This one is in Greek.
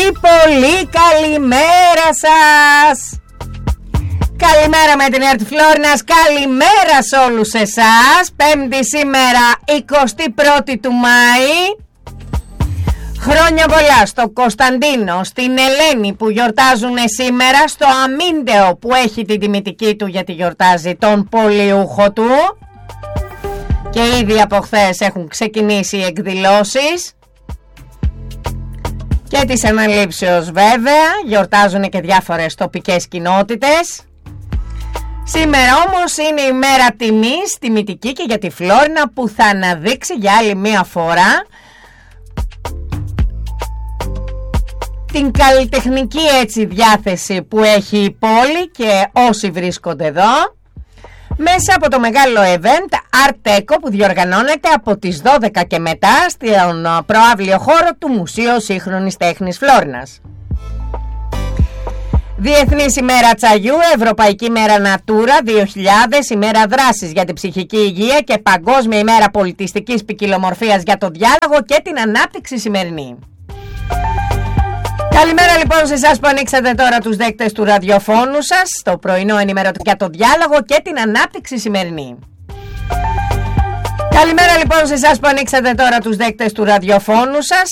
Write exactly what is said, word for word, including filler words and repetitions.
πολύ καλημέρα σας. Καλημέρα με την ΕΡΤ Φλόρινας, καλημέρα σε όλους εσάς. Πέμπτη σήμερα, εικοστή πρώτη του Μάη. Χρόνια πολλά στο Κωνσταντίνο, στην Ελένη που γιορτάζουν σήμερα, στο Αμίντεο που έχει την τιμητική του γιατί γιορτάζει τον πολιούχο του. Και ήδη από χθες έχουν ξεκινήσει οι εκδηλώσεις. Και της αναλήψεως βέβαια, γιορτάζουν και διάφορες τοπικές κοινότητες. Σήμερα όμως είναι η μέρα τιμής, τιμητική και για τη Φλόρινα που θα αναδείξει για άλλη μία φορά την καλλιτεχνική έτσι διάθεση που έχει η πόλη και όσοι βρίσκονται εδώ μέσα από το μεγάλο event Art Eco που διοργανώνεται από τις δώδεκα και μετά στον προαύλιο χώρο του Μουσείου Σύγχρονης Τέχνης Φλόρινας. Διεθνής ημέρα τσαγιού, Ευρωπαϊκή μέρα Natura δύο χιλιάδες, ημέρα δράσης για την ψυχική υγεία και Παγκόσμια ημέρα πολιτιστικής ποικιλομορφίας για το διάλογο και την ανάπτυξη σημερινή. Καλημέρα λοιπόν σε εσάς που ανοίξατε τώρα τους δέκτες του ραδιοφώνου σας, το πρωινό ενημερωτικό για το διάλογο και την ανάπτυξη σημερινή. Καλημέρα λοιπόν σε εσάς που ανοίξατε τώρα τους δέκτες του ραδιοφώνου σας,